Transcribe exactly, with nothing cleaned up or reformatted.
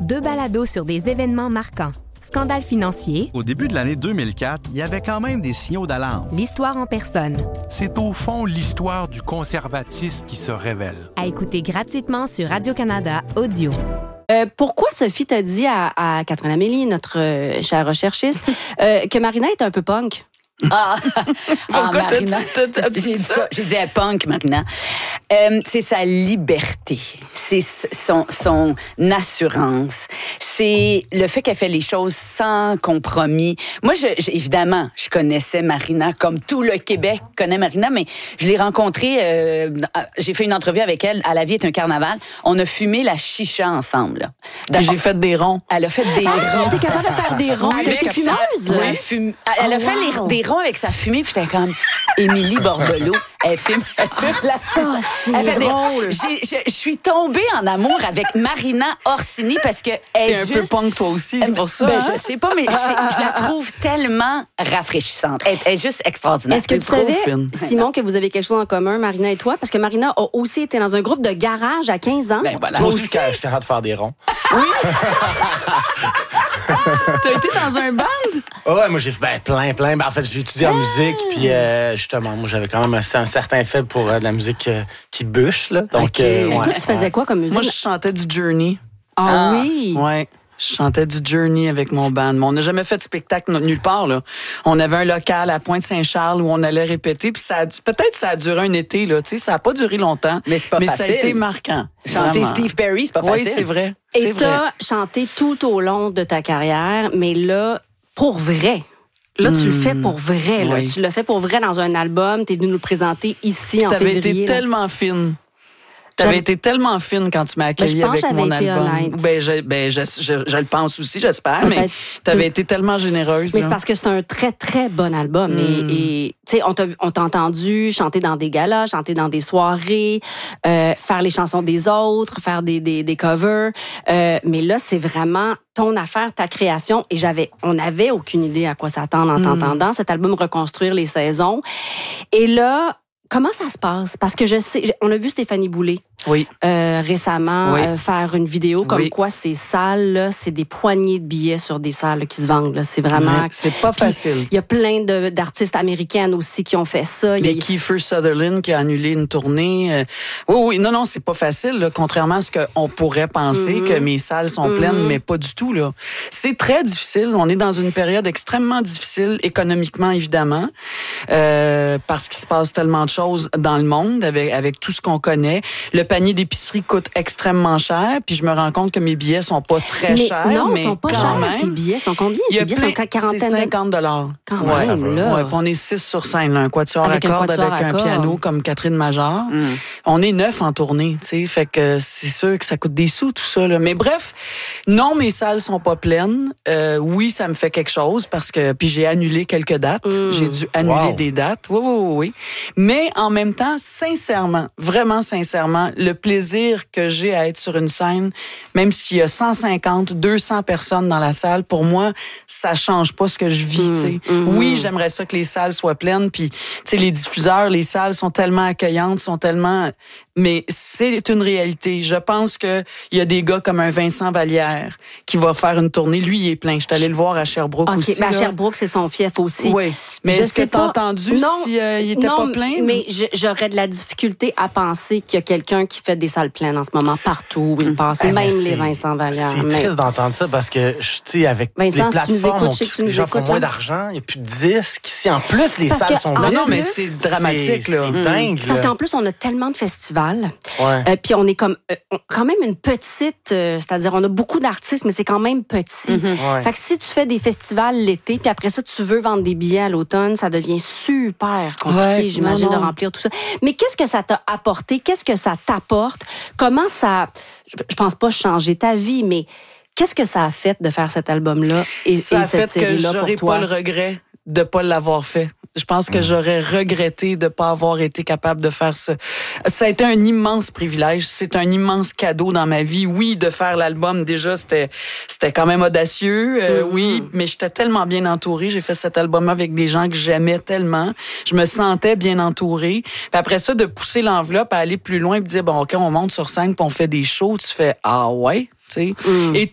Deux balados sur des événements marquants. Scandale financier. Au début de l'année deux mille quatre, il y avait quand même des signaux d'alarme. L'histoire en personne. C'est au fond l'histoire du conservatisme qui se révèle. À écouter gratuitement sur Radio-Canada Audio. Euh, pourquoi Sophie t'a dit à, à Catherine Amélie, notre euh, chère recherchiste, euh, que Marina est un peu punk? Ah, ah Marina. T'as dit, t'as dit J'ai dit ça? ça. J'ai dit à punk, Marina. Euh, c'est sa liberté. C'est son, son assurance. C'est le fait qu'elle fait les choses sans compromis. Moi, je, je, évidemment, je connaissais Marina comme tout le Québec connaît Marina, mais je l'ai rencontrée, euh, j'ai fait une entrevue avec elle à La vie est un carnaval. On a fumé la chicha ensemble. Et j'ai fait des ronds. Elle a fait des Ah, ronds. t'es capable de faire des ronds? Oui, T'es avec fumeuse? sa- ouais, fume- Elle a Oh, fait wow. les, des ronds avec sa fumée, puis j'étais comme Émilie Bordelot. Elle fume, elle fume la ça, c'est elle fait des- drôle. J'ai- Je je suis tombée en amour avec Marina Orsini parce que elle T'es est un juste... peu punk toi aussi, c'est pour ça. Ben, hein? je sais pas, mais je, je la trouve tellement rafraîchissante. Elle, elle est juste extraordinaire. Est-ce que tu trop savais, fine. Simon, que vous avez quelque chose en commun, Marina et toi? Parce que Marina a aussi été dans un groupe de garage à quinze ans. Ben voilà. Moi aussi, quand j'étais capable de faire des ronds. T'as été dans un band? Ah ouais, moi, j'ai fait ben, plein, plein. Ben, en fait, j'ai étudié en musique, puis euh, justement, moi, j'avais quand même un, un certain faible pour euh, de la musique euh, qui bûche, là. Donc, Ok. euh, Toi, ouais. tu faisais quoi comme musique? Moi, je chantais du Journey. Ah, Ah. oui! Ouais. Je chantais du Journey avec mon band. Mais on n'a jamais fait de spectacle n- nulle part, là. On avait un local à Pointe-Saint-Charles où on allait répéter. Puis ça a dû- peut-être ça a duré un été, là. Tu sais, ça n'a pas duré longtemps. Mais c'est pas Mais ça a facile. été marquant. Chanter Vraiment. Steve Perry, c'est pas Oui, facile. c'est vrai. Et C'est vrai. t'as chanté tout au long de ta carrière, mais là, pour vrai. Là, tu le fais pour vrai. Là. oui. Tu le fais pour vrai dans un album. T'es venu nous le présenter ici en T'avais février. été là. tellement fine. T'avais J'avais- été tellement fine quand tu m'as accueilli Ben, je pense avec que mon j'avais été album. honnête. Ben, je, ben je, je, je le pense aussi, j'espère, mais Peut-être. t'avais été tellement généreuse. Mais là. c'est parce que c'est un très, très bon album. Mm. Et, et tu sais, on t'a, on t'a entendu chanter dans des galas, chanter dans des soirées, euh, faire les chansons des autres, faire des, des, des covers. Euh, mais là, c'est vraiment ton affaire, ta création. Et j'avais, on n'avait aucune idée à quoi s'attendre en t'entendant. Cet album Reconstruire les saisons. Et là, comment ça se passe? Parce que je sais, on a vu Stéphanie Boulay. Oui. Euh, récemment Oui. euh, faire une vidéo comme Oui. quoi ces salles là, c'est des poignées de billets sur des salles là, qui se vendent là. C'est vraiment Ouais, c'est pas Puis, facile. il y a plein de, d'artistes américaines aussi qui ont fait ça. Il y a- Il y a Kiefer Sutherland qui a annulé une tournée. Euh, Oui, oui, non, non, c'est pas facile, là, contrairement à ce qu'on pourrait penser, Mhm. que mes salles sont Mhm. pleines, mais pas du tout, là. C'est très difficile. On est dans une période extrêmement difficile, économiquement, évidemment, euh, parce qu'il se passe tellement de choses dans le monde avec, avec tout ce qu'on connaît. Le panier d'épicerie coûte extrêmement cher, puis je me rends compte que mes billets sont pas très mais chers, non, mais ils sont pas quand chers. même. Tes billets sont combien? Il y a Tes billets plein, sont à quarantaine c'est de... cinquante dollars. Quand Ouais. même, là. Ouais, puis on est six sur scène, là, un quatuor Avec à un cordes quatuor avec à un cordes. piano comme Catherine Major. Mm. On est neuf en tournée, tu sais, fait que c'est sûr que ça coûte des sous tout ça là. Mais bref, non, mes salles sont pas pleines. Euh, oui, ça me fait quelque chose parce que puis j'ai annulé quelques dates. Mm. J'ai dû annuler Wow. des dates. Oui, oui, oui, oui. Mais en même temps, sincèrement, vraiment sincèrement, le plaisir que j'ai à être sur une scène, même s'il y a cent cinquante, deux cents personnes dans la salle, pour moi, ça change pas ce que je vis, tu sais. Mm. Oui, j'aimerais ça que les salles soient pleines, puis tu sais, les diffuseurs, les salles sont tellement accueillantes, sont tellement... Mais c'est une réalité. Je pense que il y a des gars comme un Vincent Vallière qui va faire une tournée. Lui, il est plein. Je suis allée le voir à Sherbrooke OK, aussi. ben à là. Sherbrooke, c'est son fief aussi. Oui. Mais Je est-ce que sais t'as pas. entendu Non, si euh, il était non, pas plein? mais je- j'aurais de la difficulté à penser qu'il y a quelqu'un qui fait des salles pleines en ce moment partout où il passe, Eh, mais même les c'est- Vincent Vallière. C'est mais- triste d'entendre ça parce que, tu sais, avec Vincent, les si tu nous plateformes, écoutes, on- je sais que tu nous les gens font écoutes, moins là. d'argent, il n'y a plus de disques. Si en plus les parce salles que- sont ah, vides, non, mais plus, c'est dramatique, c'est- là. C'est dingue. Parce là. qu'en plus, on a tellement de festivals. Ouais. Euh, puis on est comme euh, on- quand même une petite, euh, c'est-à-dire on a beaucoup d'artistes, mais c'est quand même petit. Ouais. Fait que si tu fais des festivals l'été, puis après ça tu veux vendre des billets à l'automne, ça devient super compliqué, Ouais, j'imagine, non, non. de remplir tout ça. Mais qu'est-ce que ça t'a apporté? Qu'est-ce que ça t'apporte? Comment ça, je, je pense pas changer ta vie, mais qu'est-ce que ça a fait de faire cet album-là et, Ça et a fait cette que série-là j'aurais pour toi? pas le regret de pas l'avoir fait. Je pense que j'aurais regretté de pas avoir été capable de faire ça. Ça a été un immense privilège. C'est un immense cadeau dans ma vie. Oui, de faire l'album, déjà, c'était c'était quand même audacieux. Euh, Mm-hmm. Oui, mais j'étais tellement bien entourée. J'ai fait cet album avec des gens que j'aimais tellement. Je me sentais bien entourée. Puis après ça, de pousser l'enveloppe à aller plus loin et de dire, bon, OK, on monte sur scène puis on fait des shows. Tu fais, ah ouais? Tu sais. Mm. Et